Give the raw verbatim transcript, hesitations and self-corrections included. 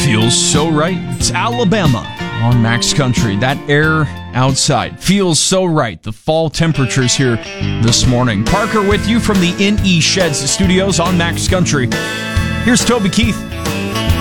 Feels so right. It's Alabama on Max Country. That air outside feels so right. The fall temperatures here this morning. Parker with you from the N E Sheds Studios on Max Country. Here's Toby Keith.